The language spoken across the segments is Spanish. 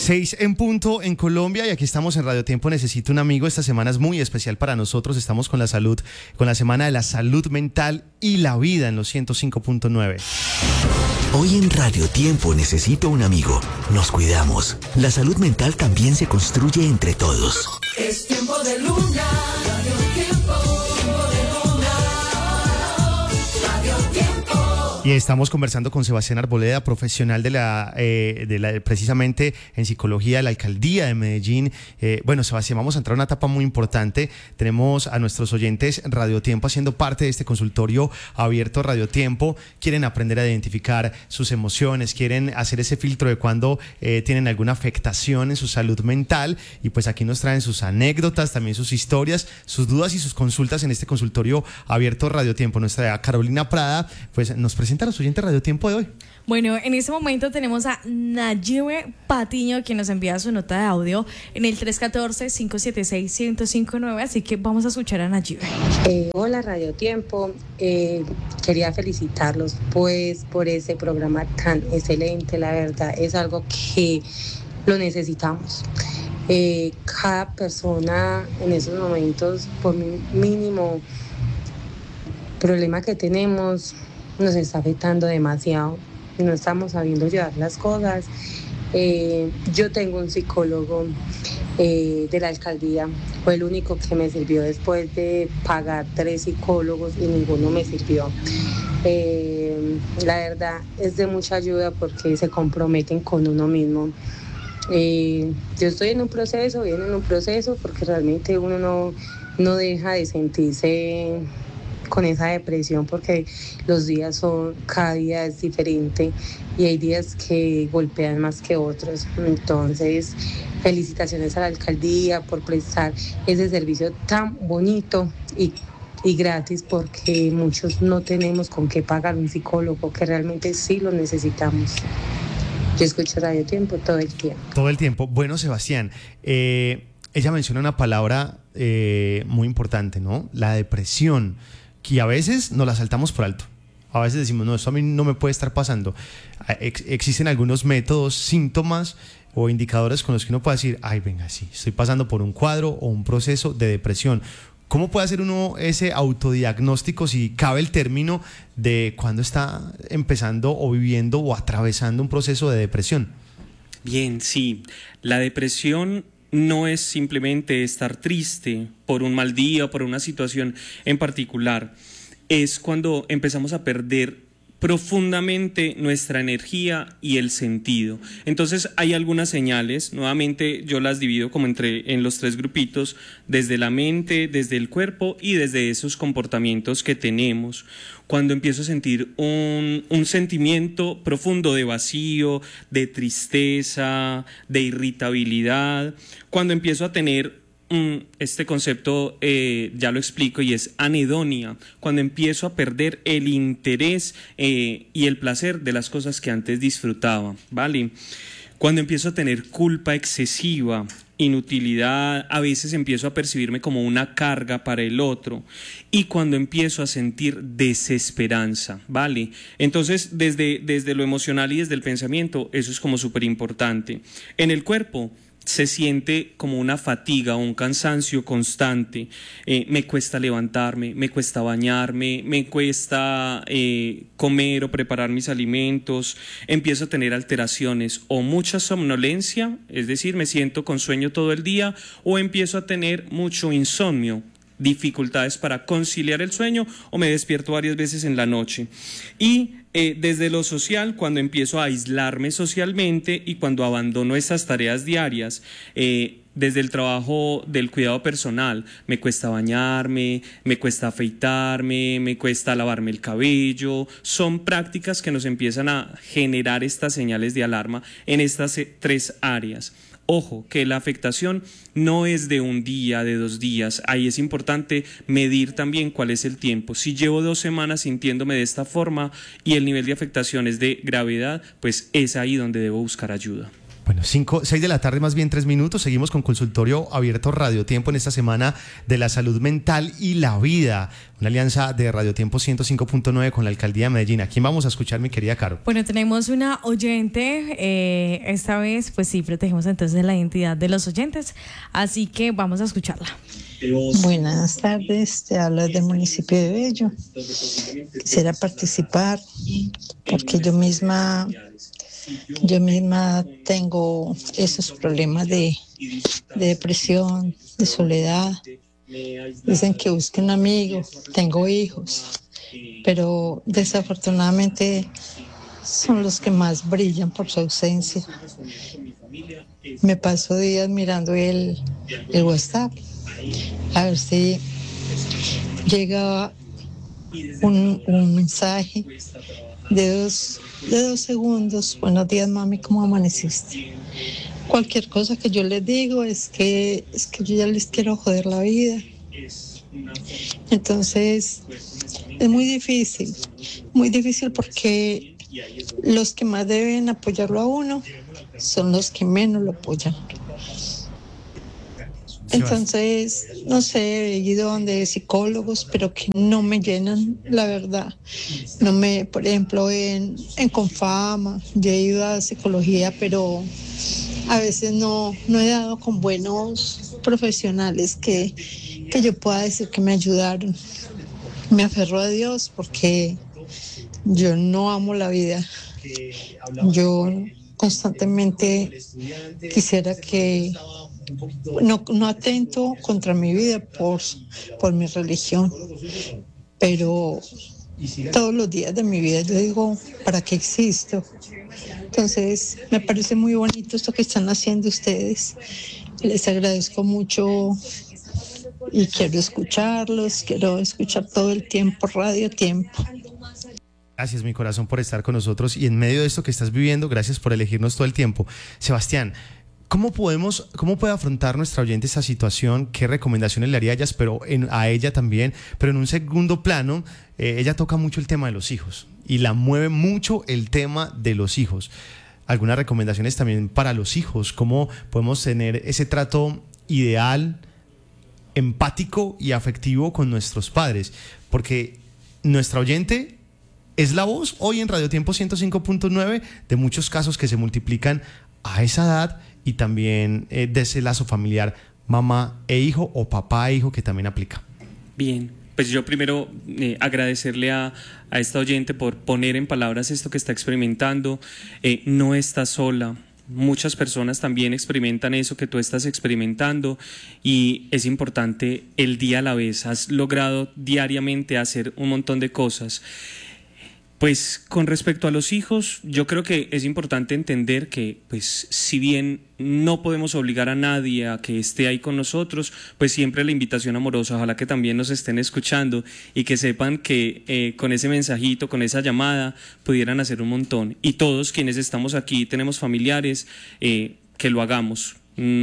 6 en punto en Colombia y aquí estamos en Radio Tiempo Necesito un Amigo. Esta semana es muy especial para nosotros. Estamos con la salud, con la semana de la salud mental y la vida en los 105.9. Hoy en Radio Tiempo Necesito un Amigo. Nos cuidamos. La salud mental también se construye entre todos. Es tiempo de luna, Radio Tiempo, tiempo de luna, Radio Tiempo. Y estamos conversando con Sebastián Arboleda, profesional precisamente en psicología de la Alcaldía de Medellín. Bueno, Sebastián, vamos a entrar a una etapa muy importante. Tenemos a nuestros oyentes Radio Tiempo haciendo parte de este consultorio abierto Radio Tiempo. Quieren aprender a identificar sus emociones, quieren hacer ese filtro de cuando tienen alguna afectación en su salud mental. Y pues aquí nos traen sus anécdotas, también sus historias, sus dudas y sus consultas en este consultorio abierto Radio Tiempo. Nuestra Carolina Prada pues nos presenta a los oyentes Radio Tiempo de hoy. Bueno, en este momento tenemos a Nayibe Patiño, quien nos envía su nota de audio en el 314-576-1059, así que vamos a escuchar a Nayibe. Hola Radio Tiempo, quería felicitarlos pues por ese programa tan excelente, la verdad es algo que lo necesitamos. Cada persona en esos momentos, por mínimo problema que tenemos, nos está afectando demasiado y no estamos sabiendo llevar las cosas. Yo tengo un psicólogo de la alcaldía, fue el único que me sirvió después de pagar 3 psicólogos y ninguno me sirvió. La verdad es de mucha ayuda porque se comprometen con uno mismo. Yo estoy en un proceso, viene en un proceso porque realmente uno no deja de sentirse con esa depresión porque los días cada día es diferente y hay días que golpean más que otros. Entonces, felicitaciones a la alcaldía por prestar ese servicio tan bonito y gratis, porque muchos no tenemos con qué pagar un psicólogo, que realmente sí lo necesitamos. Yo escucho Radio Tiempo todo el tiempo. Todo el tiempo. Bueno, Sebastián, ella menciona una palabra muy importante, ¿no? La depresión, que a veces nos la saltamos por alto. A veces decimos, no, esto a mí no me puede estar pasando. Existen algunos métodos, síntomas o indicadores con los que uno puede decir, ay, venga, sí, estoy pasando por un cuadro o un proceso de depresión. ¿Cómo puede hacer uno ese autodiagnóstico, si cabe el término, de cuando está empezando o viviendo o atravesando un proceso de depresión? Bien, sí. La depresión no es simplemente estar triste por un mal día o por una situación en particular. Es cuando empezamos a perder profundamente nuestra energía y el sentido. Entonces hay algunas señales, nuevamente yo las divido como en los 3 grupitos, desde la mente, desde el cuerpo y desde esos comportamientos que tenemos. Cuando empiezo a sentir un sentimiento profundo de vacío, de tristeza, de irritabilidad, cuando empiezo a tener este concepto, ya lo explico, y es anedonia, cuando empiezo a perder el interés y el placer de las cosas que antes disfrutaba, ¿vale? Cuando empiezo a tener culpa excesiva, inutilidad, a veces empiezo a percibirme como una carga para el otro, y cuando empiezo a sentir desesperanza, ¿vale? Entonces, desde lo emocional y desde el pensamiento, eso es como súper importante. En el cuerpo se siente como una fatiga, un cansancio constante, me cuesta levantarme, me cuesta bañarme, me cuesta comer o preparar mis alimentos, empiezo a tener alteraciones o mucha somnolencia, es decir, me siento con sueño todo el día, o empiezo a tener mucho insomnio, dificultades para conciliar el sueño, o me despierto varias veces en la noche. Y desde lo social, cuando empiezo a aislarme socialmente y cuando abandono esas tareas diarias, desde el trabajo del cuidado personal, me cuesta bañarme, me cuesta afeitarme, me cuesta lavarme el cabello. Son prácticas que nos empiezan a generar estas señales de alarma en estas 3 áreas. Ojo, que la afectación no es de un día, de 2 días. Ahí es importante medir también cuál es el tiempo. Si llevo 2 semanas sintiéndome de esta forma y el nivel de afectación es de gravedad, pues es ahí donde debo buscar ayuda. Bueno, 6 de la tarde, más bien 3 minutos. Seguimos con Consultorio Abierto Radio Tiempo en esta semana de la salud mental y la vida. Una alianza de Radio Tiempo 105.9 con la Alcaldía de Medellín. ¿A quién vamos a escuchar, mi querida Caro? Bueno, tenemos una oyente. Esta vez, pues sí, protegemos entonces la identidad de los oyentes. Así que vamos a escucharla. Buenas tardes, te hablo del municipio de Bello. Quisiera participar porque yo misma tengo esos problemas de depresión, de soledad. Dicen que busque un amigo, tengo hijos, pero desafortunadamente son los que más brillan por su ausencia. Me paso días mirando el WhatsApp a ver si llega un mensaje de dos segundos. Buenos días, mami, ¿cómo amaneciste? Cualquier cosa que yo les digo es que yo ya les quiero joder la vida. Entonces es muy difícil porque los que más deben apoyarlo a uno son los que menos lo apoyan. Entonces, no sé, he ido donde psicólogos, pero que no me llenan, la verdad. Por ejemplo, en Confama, yo he ido a psicología, pero a veces no he dado con buenos profesionales que yo pueda decir que me ayudaron. Me aferro a Dios porque yo no amo la vida. Yo constantemente quisiera que no atento contra mi vida por mi religión, pero todos los días de mi vida yo digo, ¿para qué existo? Entonces me parece muy bonito esto que están haciendo ustedes. Les agradezco mucho y quiero escucharlos, quiero escuchar todo el tiempo Radio Tiempo. Gracias, mi corazón, por estar con nosotros y en medio de esto que estás viviendo, gracias por elegirnos todo el tiempo. Sebastián, ¿cómo puede afrontar nuestra oyente esta situación? ¿Qué recomendaciones le haría a ella también? Pero en un segundo plano, ella toca mucho el tema de los hijos y la mueve mucho el tema de los hijos. Algunas recomendaciones también para los hijos. ¿Cómo podemos tener ese trato ideal, empático y afectivo con nuestros padres? Porque nuestra oyente es la voz hoy en Radio Tiempo 105.9 de muchos casos que se multiplican a esa edad y también de ese lazo familiar mamá e hijo o papá e hijo que también aplica. Bien, pues yo primero agradecerle a esta oyente por poner en palabras esto que está experimentando. No está sola. Muchas personas también experimentan eso que tú estás experimentando y es importante el día a la vez. Has logrado diariamente hacer un montón de cosas. Pues con respecto a los hijos, yo creo que es importante entender que, pues, si bien no podemos obligar a nadie a que esté ahí con nosotros, pues siempre la invitación amorosa, ojalá que también nos estén escuchando y que sepan que con ese mensajito, con esa llamada, pudieran hacer un montón. Y todos quienes estamos aquí, tenemos familiares, que lo hagamos.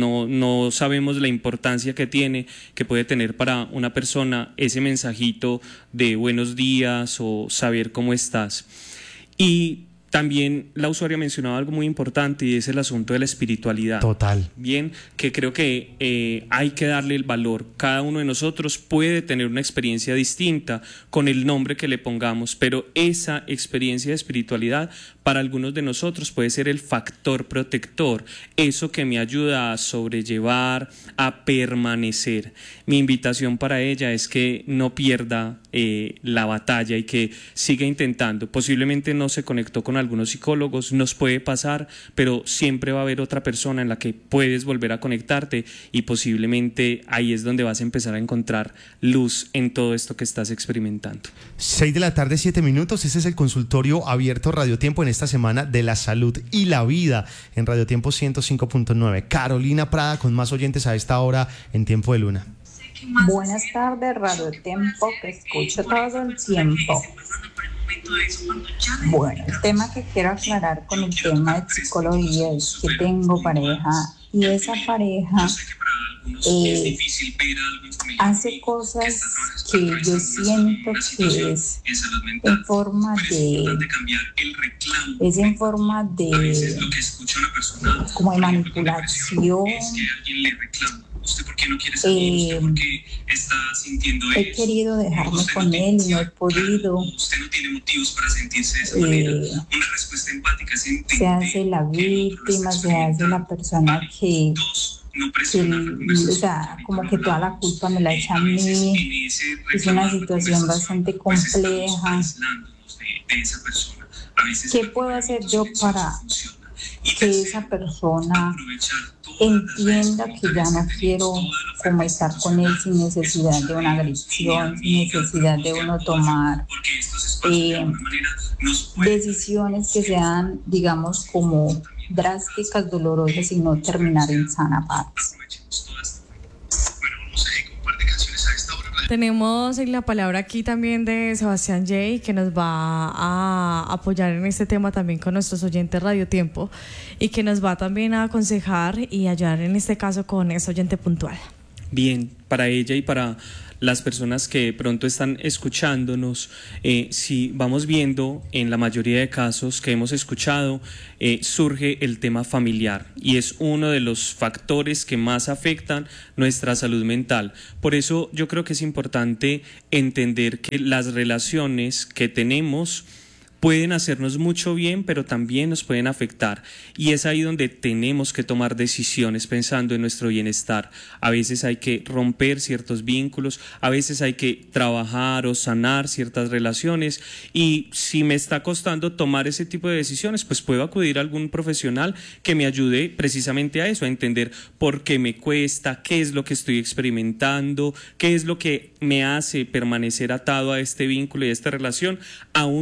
No sabemos la importancia que puede tener para una persona ese mensajito de buenos días o saber cómo estás. Y también la usuaria mencionaba algo muy importante y es el asunto de la espiritualidad. Total. Bien, que creo que hay que darle el valor. Cada uno de nosotros puede tener una experiencia distinta con el nombre que le pongamos, pero esa experiencia de espiritualidad para algunos de nosotros puede ser el factor protector, eso que me ayuda a sobrellevar, a permanecer. Mi invitación para ella es que no pierda la batalla y que siga intentando. Posiblemente no se conectó con algunos psicólogos, nos puede pasar, pero siempre va a haber otra persona en la que puedes volver a conectarte y posiblemente ahí es donde vas a empezar a encontrar luz en todo esto que estás experimentando. 6 de la tarde, 7 minutos. Este es el Consultorio Abierto Radio Tiempo en esta semana de la salud y la vida en Radio Tiempo 105.9. Carolina Prada con más oyentes a esta hora en Tiempo de Luna. Buenas tardes, Radio Tiempo, que escucho todo el tiempo. Bueno, el tema que quiero aclarar con el tema de psicología es que tengo pareja y esa pareja hace cosas que yo siento que es en forma de como de manipulación. He querido dejarme con él y no he podido. Se hace la víctima, se hace la persona que o sea, como que toda la culpa me la echa a mí. Es una situación bastante compleja. ¿Qué puedo hacer yo para que esa persona entienda que ya no quiero como estar con él sin necesidad de una agresión, sin necesidad de uno tomar decisiones que sean, digamos, como drásticas, dolorosas y no terminar en sana paz? Tenemos la palabra aquí también de Sebastián J, que nos va a apoyar en este tema también con nuestros oyentes Radio Tiempo y que nos va también a aconsejar y ayudar en este caso con ese oyente puntual. Bien, para ella y para las personas que pronto están escuchándonos, si vamos viendo en la mayoría de casos que hemos escuchado, surge el tema familiar y es uno de los factores que más afectan nuestra salud mental. Por eso yo creo que es importante entender que las relaciones que tenemos pueden hacernos mucho bien, pero también nos pueden afectar. Y es ahí donde tenemos que tomar decisiones pensando en nuestro bienestar. A veces hay que romper ciertos vínculos, a veces hay que trabajar o sanar ciertas relaciones. Y si me está costando tomar ese tipo de decisiones, pues puedo acudir a algún profesional que me ayude precisamente a eso, a entender por qué me cuesta, qué es lo que estoy experimentando, qué es lo que me hace permanecer atado a este vínculo y a esta relación, aún